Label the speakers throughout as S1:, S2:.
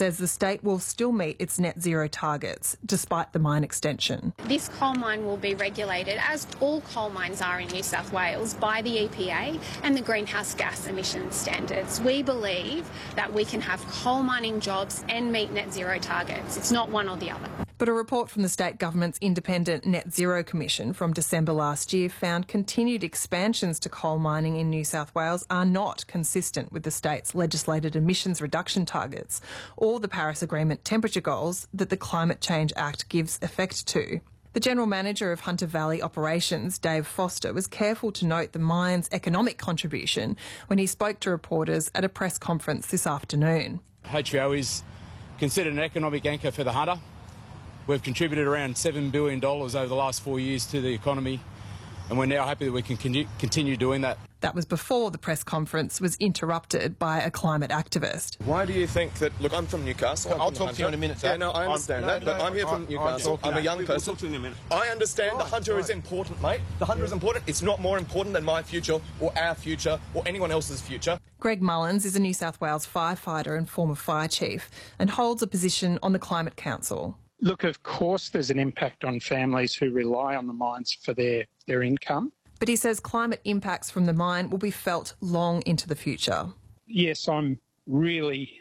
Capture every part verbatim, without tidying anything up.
S1: says the state will still meet its net zero targets despite the mine extension.
S2: This coal mine will be regulated, as all coal mines are in New South Wales, by the E P A and the greenhouse gas emissions standards. We believe that we can have coal mining jobs and meet net zero targets. It's not one or the other.
S1: But a report from the state government's independent Net Zero Commission from December last year found continued expansions to coal mining in New South Wales are not consistent with the state's legislated emissions reduction targets or the Paris Agreement temperature goals that the Climate Change Act gives effect to. The General Manager of Hunter Valley Operations, Dave Foster, was careful to note the mine's economic contribution when he spoke to reporters at a press conference this afternoon.
S3: H V O is considered an economic anchor for the Hunter. We've contributed around seven billion dollars over the last four years to the economy, and we're now happy that we can con- continue doing that.
S1: That was before the press conference was interrupted by a climate activist.
S4: Why do you think that... Look, I'm from Newcastle.
S5: I'll talk to you in a minute, sir.
S4: Yeah, no, I understand
S5: I'm,
S4: that,
S5: no,
S4: but
S5: no,
S4: I'm here from
S5: I'm,
S4: Newcastle. I'm, I'm a young
S5: we'll,
S4: person.
S5: We'll talk to you in a minute.
S4: I understand
S5: right,
S4: the Hunter
S5: right.
S4: is important, mate. The Hunter is important. It's not more important than my future or our future or anyone else's future.
S1: Greg Mullins is a New South Wales firefighter and former fire chief and holds a position on the Climate Council.
S6: Look, of course there's an impact on families who rely on the mines for their, their income.
S1: But he says climate impacts from the mine will be felt long into the future.
S6: Yes, I'm really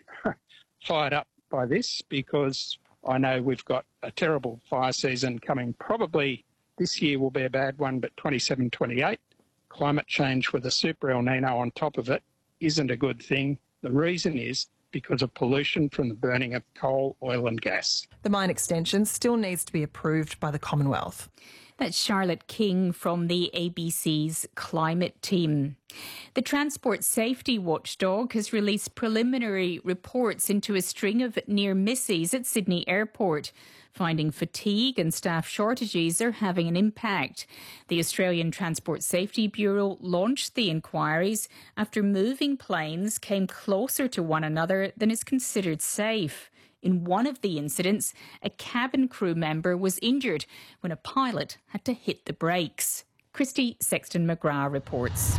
S6: fired up by this because I know we've got a terrible fire season coming. Probably this year will be a bad one, but twenty-seven twenty-eight, climate change with a super El Nino on top of it isn't a good thing. The reason is because of pollution from the burning of coal, oil and gas.
S1: The mine extension still needs to be approved by the Commonwealth.
S7: That's Charlotte King from the A B C's climate team. The Transport Safety Watchdog has released preliminary reports into a string of near misses at Sydney Airport. Finding fatigue and staff shortages are having an impact. The Australian Transport Safety Bureau launched the inquiries after moving planes came closer to one another than is considered safe. In one of the incidents, a cabin crew member was injured when a pilot had to hit the brakes. Christy Sexton-McGrath reports.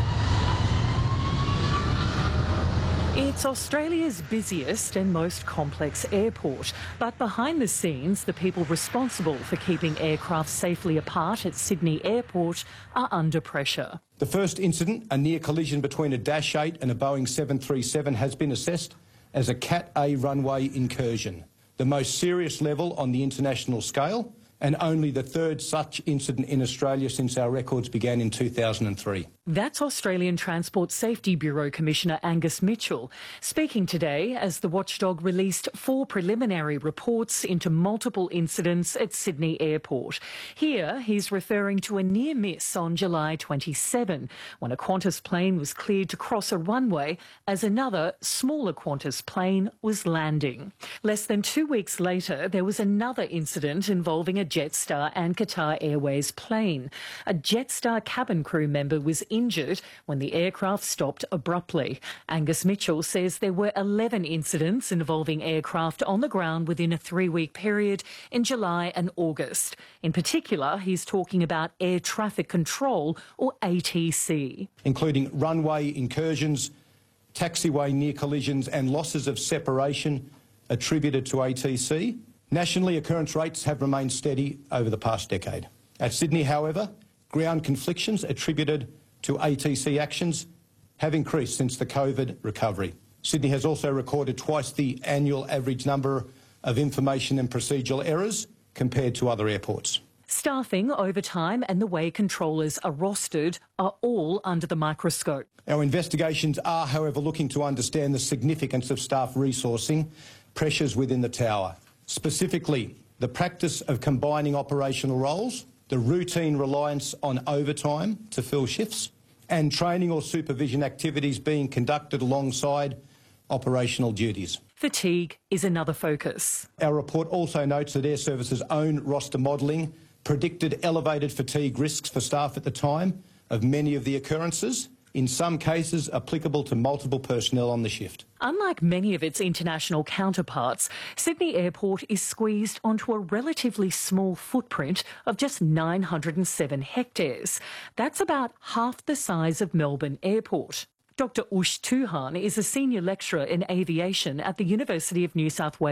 S8: It's Australia's busiest and most complex airport, but behind the scenes, the people responsible for keeping aircraft safely apart at Sydney Airport are under pressure.
S9: The first incident, a near collision between a Dash eight and a Boeing seven thirty-seven, has been assessed as a Cat A runway incursion, the most serious level on the international scale, and only the third such incident in Australia since our records began in two thousand three.
S8: That's Australian Transport Safety Bureau Commissioner Angus Mitchell speaking today as the watchdog released four preliminary reports into multiple incidents at Sydney Airport. Here he's referring to a near miss on July twenty-seventh when a Qantas plane was cleared to cross a runway as another smaller Qantas plane was landing. Less than two weeks later, there was another incident involving a Jetstar and Qatar Airways plane. A Jetstar cabin crew member was injured when the aircraft stopped abruptly. Angus Mitchell says there were eleven incidents involving aircraft on the ground within a three-week period in July and August. In particular, he's talking about air traffic control, or A T C.
S9: Including runway incursions, taxiway near collisions and losses of separation attributed to A T C. Nationally, occurrence rates have remained steady over the past decade. At Sydney, however, ground conflictions attributed to A T C actions have increased since the COVID recovery. Sydney has also recorded twice the annual average number of information and procedural errors compared to other airports.
S8: Staffing, overtime and the way controllers are rostered are all under the microscope.
S9: Our investigations are, however, looking to understand the significance of staff resourcing pressures within the tower. Specifically, the practice of combining operational roles, the routine reliance on overtime to fill shifts, and training or supervision activities being conducted alongside operational duties.
S8: Fatigue is another focus.
S9: Our report also notes that Air Services' own roster modelling predicted elevated fatigue risks for staff at the time of many of the occurrences, in some cases applicable to multiple personnel on the shift.
S8: Unlike many of its international counterparts, Sydney Airport is squeezed onto a relatively small footprint of just nine hundred seven hectares. That's about half the size of Melbourne Airport. Doctor Ush Tuhan is a senior lecturer in aviation at the University of New South Wales.